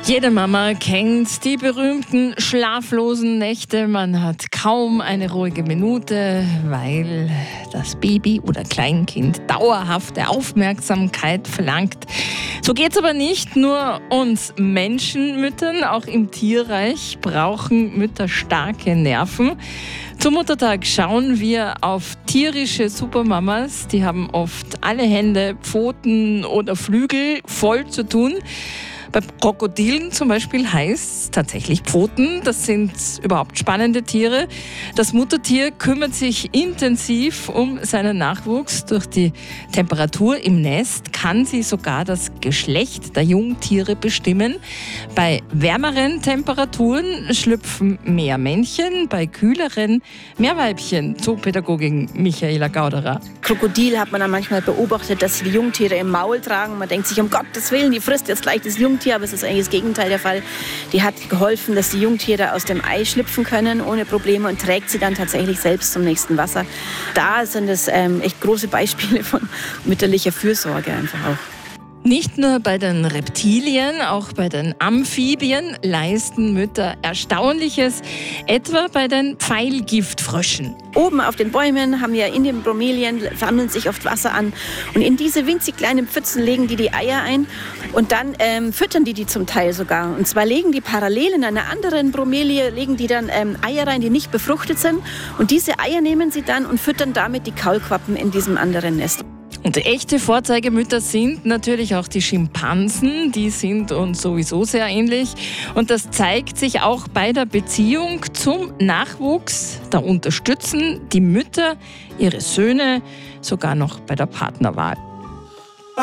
Jede Mama kennt die berühmten schlaflosen Nächte. Man hat kaum eine ruhige Minute, weil das Baby oder Kleinkind dauerhafte Aufmerksamkeit verlangt. So geht's aber nicht nur uns Menschenmüttern, auch im Tierreich brauchen Mütter starke Nerven. Zum Muttertag schauen wir auf tierische Supermamas. Die haben oft alle Hände, Pfoten oder Flügel voll zu tun. Bei Krokodilen zum Beispiel heißt es tatsächlich Pfoten. Das sind überhaupt spannende Tiere. Das Muttertier kümmert sich intensiv um seinen Nachwuchs. Durch die Temperatur im Nest kann sie sogar das Geschlecht der Jungtiere bestimmen. Bei wärmeren Temperaturen schlüpfen mehr Männchen, bei kühleren mehr Weibchen. Zoopädagogin Michaela Gauderer. Krokodil hat man dann manchmal beobachtet, dass sie die Jungtiere im Maul tragen. Man denkt sich, um Gottes Willen, die frisst jetzt gleich das Jungtier, aber es ist eigentlich das Gegenteil der Fall. Die hat geholfen, dass die Jungtiere aus dem Ei schlüpfen können ohne Probleme und trägt sie dann tatsächlich selbst zum nächsten Wasser. Da sind es echt große Beispiele von mütterlicher Fürsorge einfach auch. Nicht nur bei den Reptilien, auch bei den Amphibien leisten Mütter Erstaunliches, etwa bei den Pfeilgiftfröschen. Oben auf den Bäumen haben wir in den Bromelien, sammeln sich oft Wasser an und in diese winzig kleinen Pfützen legen die Eier ein und dann füttern die zum Teil sogar. Und zwar legen die parallel in einer anderen Bromelie, legen die dann Eier rein, die nicht befruchtet sind und diese Eier nehmen sie dann und füttern damit die Kaulquappen in diesem anderen Nest. Und echte Vorzeigemütter sind natürlich auch die Schimpansen. Die sind uns sowieso sehr ähnlich. Und das zeigt sich auch bei der Beziehung zum Nachwuchs. Da unterstützen die Mütter ihre Söhne sogar noch bei der Partnerwahl.